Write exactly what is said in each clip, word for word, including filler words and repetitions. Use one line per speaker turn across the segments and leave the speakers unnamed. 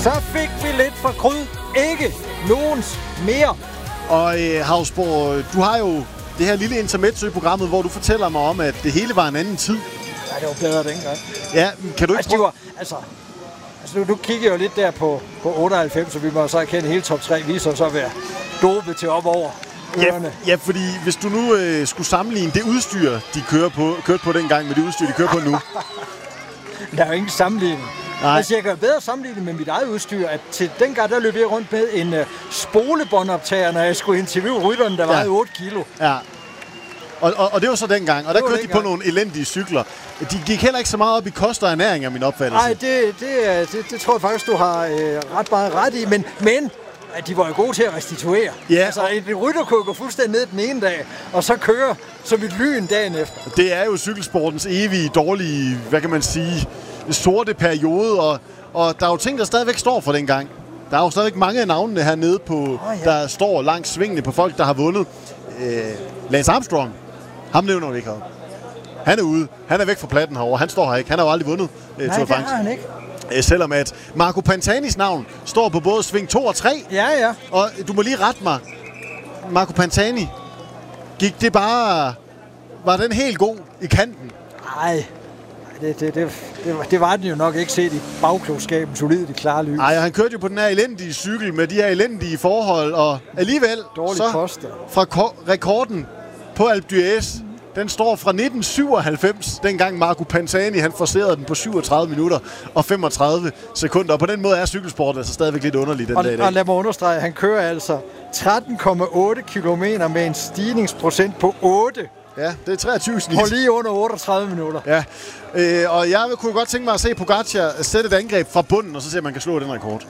Så fik vi lidt fra Kryd. Ikke nogens mere.
Og øh, Hausborg, du har jo det her lille intermezzo i programmet, hvor du fortæller mig om, at det hele var en anden tid.
Ja, det var bedre dengang.
Ja, kan du ikke
altså, prøve... var, altså, altså, du, du kigger jo lidt der på, på otteoghalvfems, så vi må så erkende hele top tre viser så være dopet til op over ørerne.
Ja, ja, fordi hvis du nu øh, skulle sammenligne det udstyr, de kører på, kørte på dengang, med det udstyr, de kører på nu.
Der er jo ingen sammenligning. Nej. Altså, jeg kan bedre sammenligne med mit eget udstyr, at til dengang, der løb jeg rundt med en uh, spolebåndoptager, når jeg skulle interviewe rytterne, der vejede ja. otte kilo.
Ja. Og, og, og det var så dengang, og der kørte de på nogle elendige cykler. De gik heller ikke så meget op i kost og ernæring af min opfattelse.
Nej, det, det, det, det tror jeg faktisk, du har øh, ret meget ret i, men, men at de var jo gode til at restituere.
Ja,
altså, en rytter kunne gå fuldstændig ned den ene dag, og så køre som et lyn dagen efter.
Det er jo cykelsportens evige, dårlige, hvad kan man sige, sorte periode, og, og der er jo ting, der stadigvæk står for dengang. Der er jo stadigvæk mange af navnene hernede, på, oh, ja. der står langs svingene på folk, der har vundet. Øh, Lance Armstrong, ham nævner vi ikke heroppe. Han er ude. Han er væk fra platten herovre. Han står her ikke. Han har jo aldrig vundet øh,
Nej,
Tour de France.
Nej, det har han ikke.
Øh, selvom at Marco Pantanis navn står på både sving to og tre.
Ja, ja.
Og du må lige rette mig. Marco Pantani, gik det bare... Var den helt god i kanten?
Nej. Det, det, det, det, var, det var den jo nok ikke set i bagklogskaben, solidt i klare lys.
Nej, han kørte jo på den her elendige cykel med de her elendige forhold, og alligevel
dårlig
så
koster.
Fra ko- rekorden på Alpe d'Huez, den står fra nitten syvoghalvfems, dengang Marco Pantani han forcerede den på syvogtredive minutter og femogtredive sekunder. Og på den måde er cykelsporten altså stadigvæk lidt underlig den
og,
dag i dag.
Og lad mig understrege, at han kører altså tretten komma otte kilometer med en stigningsprocent på otte.
Ja, det er treogtyve snit.
På lige under otteogtredive minutter.
Ja, øh, og jeg kunne godt tænke mig at se Pogacar sætte et angreb fra bunden, og så se, om man kan slå den rekord.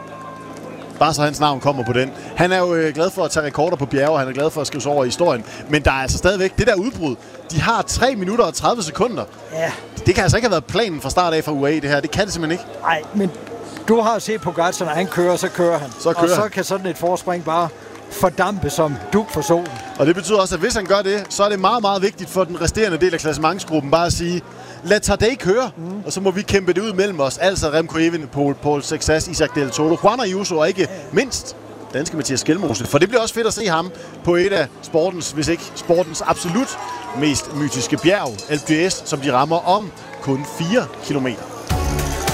Bare så hans navn kommer på den. Han er jo øh, glad for at tage rekorder på bjerge, og han er glad for at skrive sig over i historien. Men der er altså stadigvæk det der udbrud. De har tre minutter og tredive sekunder.
Ja.
Det kan altså ikke have været planen fra start af fra U A E, det her. Det kan det simpelthen ikke.
Nej, men du har set Pogacar, når han kører, så kører han.
Så kører
og så
han.
kan sådan et forspring bare fordampe som dug for solen.
Og det betyder også, at hvis han gør det, så er det meget, meget vigtigt for den resterende del af klassementsgruppen bare at sige, lad Tadej køre, mm. og så må vi kæmpe det ud mellem os. Altså Remco Evenepoel, Paul Sexas, Isaac Del Toro, Juan Ayuso og ikke mindst danske Mathias Skelmose. For det bliver også fedt at se ham på et af sportens, hvis ikke sportens absolut mest mytiske bjerg, Alpe d'Huez, som de rammer om kun fire kilometer.